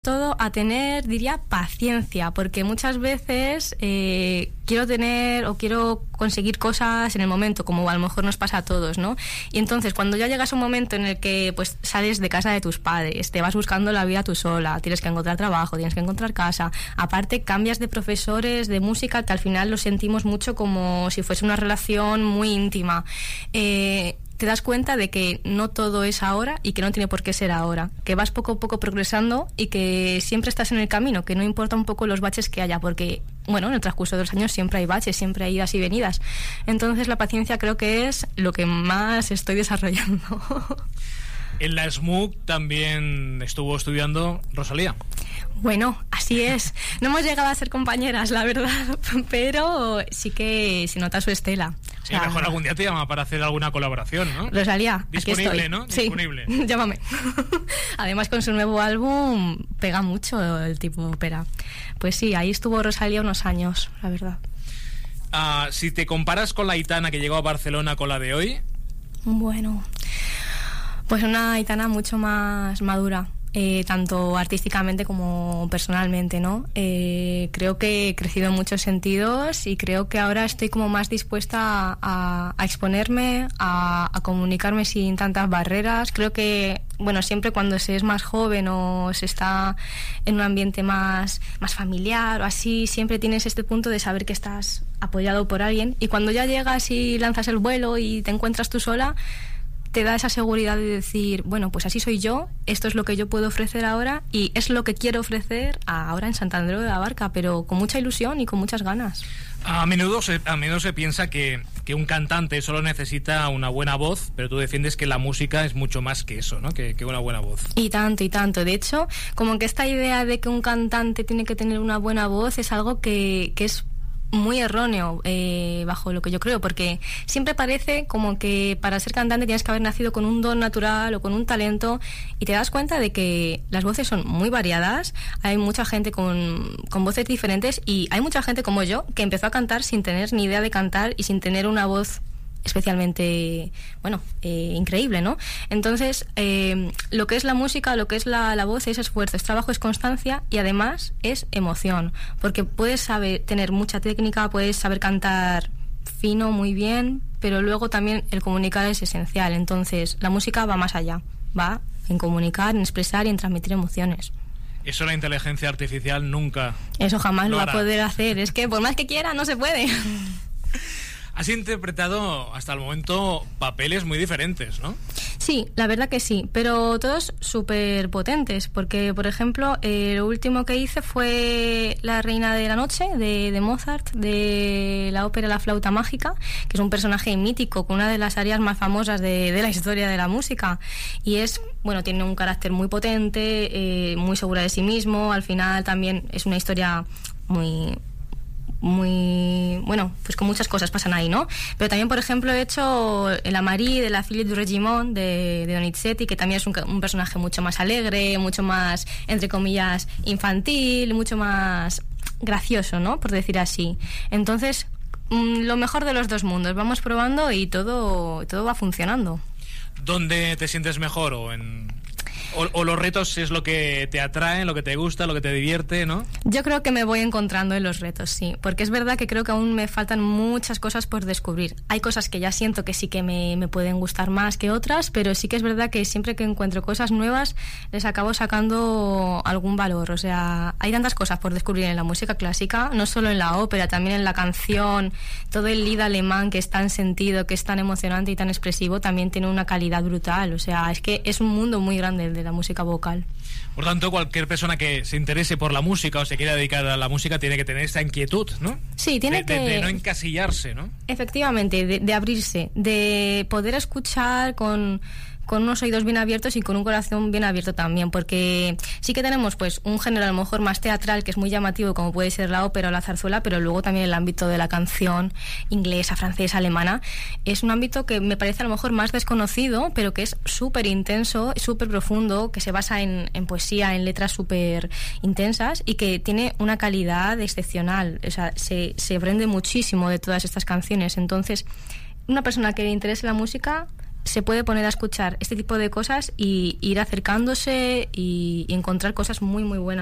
Todo a tener, diría, paciencia, porque muchas veces quiero tener o quiero conseguir cosas en el momento, como a lo mejor nos pasa a todos, ¿no? Y entonces cuando ya llegas a un momento en el que pues sales de casa de tus padres, te vas buscando la vida tú sola, tienes que encontrar trabajo, tienes que encontrar casa, aparte cambias de profesores de música que al final lo sentimos mucho como si fuese una relación muy íntima. Te das cuenta de que no todo es ahora y que no tiene por qué ser ahora, que vas poco a poco progresando y que siempre estás en el camino, que no importa un poco los baches que haya, porque, bueno, en el transcurso de los años siempre hay baches, siempre hay idas y venidas. Entonces la paciencia creo que es lo que más estoy desarrollando. En la SMUC también estuvo estudiando Rosalía. Bueno, así es. No hemos llegado a ser compañeras, la verdad, pero sí que se nota su estela. O sea, y mejor algún día te llama para hacer alguna colaboración, ¿no? Rosalía, disponible, aquí estoy. ¿no? Sí, disponible. Llámame. Además, con su nuevo álbum pega mucho el tipo ópera. Pues sí, ahí estuvo Rosalía unos años, la verdad. Si te comparas con la Aitana que llegó a Barcelona con la de hoy... Bueno, pues una Aitana mucho más madura. Tanto artísticamente como personalmente, ¿no? Creo que he crecido en muchos sentidos y creo que ahora estoy como más dispuesta a exponerme, a comunicarme sin tantas barreras. Creo que, bueno, siempre cuando se es más joven o se está en un ambiente más familiar o así, siempre tienes este punto de saber que estás apoyado por alguien, y cuando ya llegas y lanzas el vuelo y te encuentras tú sola, te da esa seguridad de decir, bueno, pues así soy yo, esto es lo que yo puedo ofrecer ahora y es lo que quiero ofrecer ahora en Sant Andreu de la Barca, pero con mucha ilusión y con muchas ganas. A menudo se piensa que un cantante solo necesita una buena voz, pero tú defiendes que la música es mucho más que eso, ¿no? Que una buena voz. Y tanto, y tanto. De hecho, como que esta idea de que un cantante tiene que tener una buena voz es algo que es muy erróneo, bajo lo que yo creo, porque siempre parece como que para ser cantante tienes que haber nacido con un don natural o con un talento, y te das cuenta de que las voces son muy variadas, hay mucha gente con voces diferentes, y hay mucha gente como yo que empezó a cantar sin tener ni idea de cantar y sin tener una voz especialmente, bueno, increíble, ¿no? Entonces, lo que es la música, lo que es la voz es esfuerzo, es trabajo, es constancia, y además es emoción, porque puedes tener mucha técnica, puedes saber cantar fino, muy bien, pero luego también el comunicar es esencial. Entonces, la música va más allá, va en comunicar, en expresar y en transmitir emociones. Eso la inteligencia artificial nunca. Eso jamás lo va a poder hacer, es que por más que quiera no se puede. Has interpretado hasta el momento papeles muy diferentes, ¿no? Sí, la verdad que sí, pero todos súper potentes, porque, por ejemplo, lo último que hice fue La Reina de la Noche, de Mozart, de la ópera La Flauta Mágica, que es un personaje mítico, con una de las arias más famosas de la historia de la música, y tiene un carácter muy potente, muy segura de sí mismo. Al final también es una historia muy, bueno, pues con muchas cosas pasan ahí, ¿no? Pero también, por ejemplo, he hecho La Marie de la Philippe du Regiment de Donizetti, que también es un personaje mucho más alegre, mucho más, entre comillas, infantil, mucho más gracioso, ¿no? Por decir así. Entonces, lo mejor de los dos mundos, vamos probando y todo va funcionando. ¿Dónde te sientes mejor? ¿O los retos es lo que te atrae, lo que te gusta, lo que te divierte, ¿no? Yo creo que me voy encontrando en los retos, sí, porque es verdad que creo que aún me faltan muchas cosas por descubrir. Hay cosas que ya siento que sí que me pueden gustar más que otras, pero sí que es verdad que siempre que encuentro cosas nuevas les acabo sacando algún valor. O sea, hay tantas cosas por descubrir en la música clásica, no solo en la ópera, también en la canción. Todo el lied alemán, que es tan sentido, que es tan emocionante y tan expresivo, también tiene una calidad brutal. O sea, es que es un mundo muy grande el de la música vocal. Por tanto, cualquier persona que se interese por la música o se quiera dedicar a la música tiene que tener esta inquietud, ¿no? Sí, tiene de no encasillarse, ¿no? Efectivamente, de abrirse, de poder escuchar con unos oídos bien abiertos y con un corazón bien abierto también, porque sí que tenemos pues un género a lo mejor más teatral que es muy llamativo, como puede ser la ópera o la zarzuela, pero luego también el ámbito de la canción inglesa, francesa, alemana es un ámbito que me parece a lo mejor más desconocido, pero que es súper intenso, súper profundo, que se basa en poesía, en letras súper intensas y que tiene una calidad excepcional. O sea, se aprende muchísimo de todas estas canciones. Entonces, una persona que le interese la música se puede poner a escuchar este tipo de cosas y ir acercándose y encontrar cosas muy, muy buenas.